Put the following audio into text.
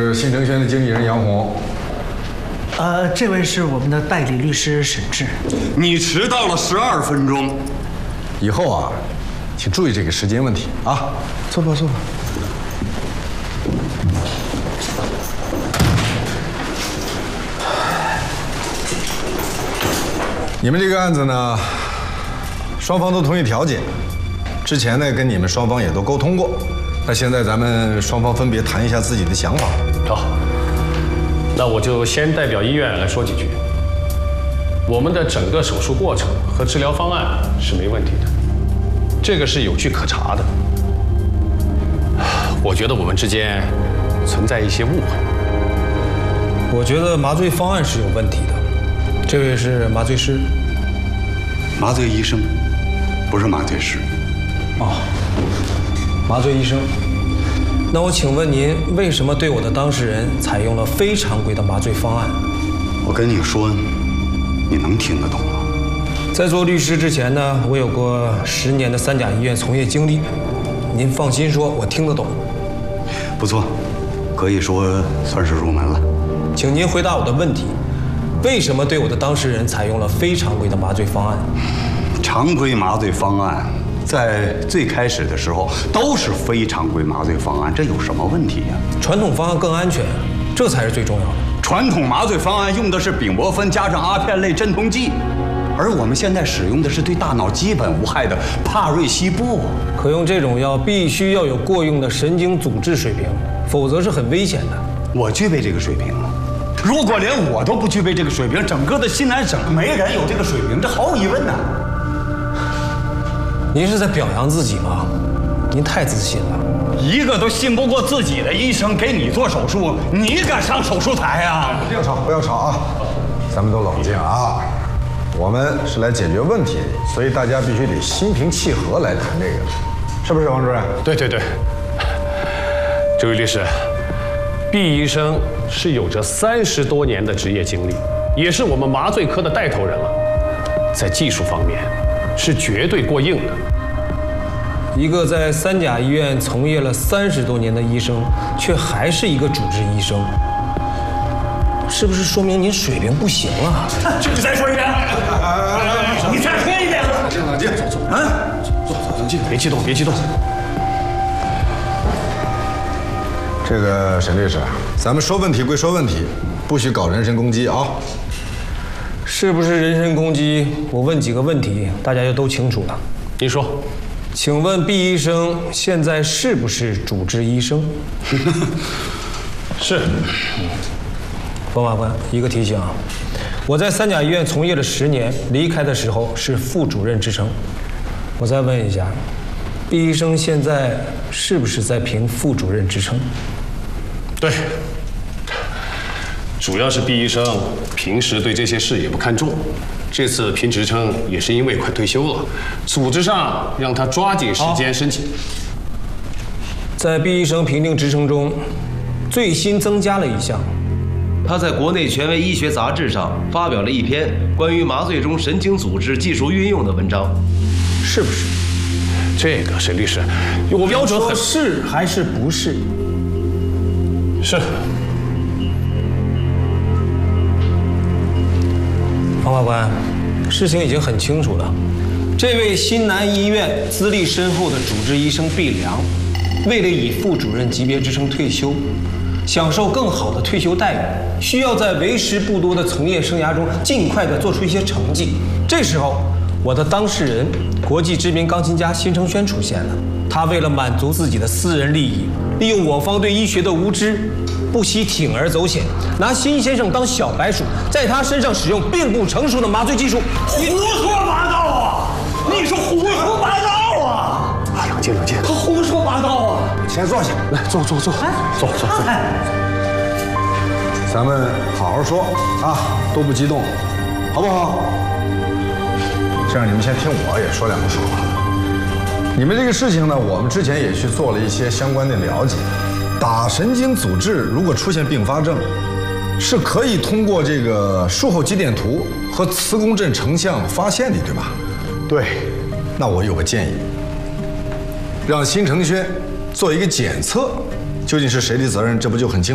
是新城轩的经纪人杨红。 这位是我们的代理律师沈志。 你迟到了12分钟， 以后啊，请注意这个时间问题啊。坐吧，坐吧。你们这个案子呢，双方都同意调解。之前呢，跟你们双方也都沟通过。那现在咱们双方分别谈一下自己的想法。 好，那我就先代表医院来说几句。我们的整个手术过程和治疗方案是没问题的，这个是有据可查的。我觉得我们之间存在一些误会。 我觉得麻醉方案是有问题的。这位是麻醉师， 麻醉医生，不是麻醉师。 哦，麻醉医生。那我请问您为什么对我的当事人采用了非常规的麻醉方案？ 我跟你说，你能听得懂吗？ 在做律师之前呢，我有过10年的3甲医院从业经历。您放心说，我听得懂。 不错，可以说算是入门了。 请您回答我的问题。为什么对我的当事人采用了非常规的麻醉方案？ 常规麻醉方案在最开始的时候都是非常规麻醉方案，这有什么问题呀？ 传统方案更安全，这才是最重要的。 传统麻醉方案用的是丙泊酚加上阿片类镇痛剂，而我们现在使用的是对大脑基本无害的帕瑞西布。 可用这种药必须要有过硬的神经阻滞水平，否则是很危险的。 我具备这个水平了。如果连我都不具备这个水平，整个的西南省没人有这个水平，这毫无疑问呐。 您是在表扬自己吗？您太自信了。 一个都信不过自己的医生给你做手术，你敢上手术台呀？ 不要吵，不要吵啊！咱们都冷静啊！我们是来解决问题，所以大家必须得心平气和来谈这个，是不是，王主任？ 对。这位律师，毕医生是有着30多年的职业经历，也是我们麻醉科的带头人了，在技术方面是绝对过硬的。 一个在3甲医院从业了30多年的医生，却还是一个主治医生，是不是说明您水平不行啊？ 你再说一遍，你再说一遍。 冷静，坐，冷静， 别激动。 这个沈律师，咱们说问题归说问题，不许搞人身攻击啊！ 是不是人身攻击？我问几个问题，大家就都清楚了。 您说， 请问毕医生现在是不是主治医生？ 是。 冯法官，一个提醒啊，我在3甲医院从业了10年，离开的时候是副主任职称。我再问一下，毕医生现在是不是在评副主任职称？ 对，主要是毕医生平时对这些事也不看重，这次评职称也是因为快退休了，组织上让他抓紧时间申请。 在毕医生评定职称中，最新增加了一项， 他在国内权威医学杂志上发表了一篇关于麻醉中神经组织技术运用的文章， 是不是？ 这个沈律师，我标准很是还是不是？ 是。 方法官，事情已经很清楚了。这位新南医院资历深厚的主治医生毕良，为了以副主任级别职称退休，享受更好的退休待遇，需要在为时不多的从业生涯中尽快地做出一些成绩。这时候，我的当事人国际知名钢琴家辛承轩出现了。他为了满足自己的私人利益，利用我方对医学的无知，不惜铤而走险，拿辛先生当小白鼠，在他身上使用并不成熟的麻醉技术。 胡说八道啊！你是胡说八道啊！ 冷静。 他胡说八道啊！ 先坐下， 来坐。 咱们好好说啊，都不激动，好不好？这样你们先听我也说2句话。你们这个事情呢，我们之前也去做了一些相关的了解。打神经阻滞如果出现并发症，是可以通过这个术后肌电图和磁共振成像发现的，对吧？对。那我有个建议，让辛承轩做一个检测，究竟是谁的责任，这不就很清楚？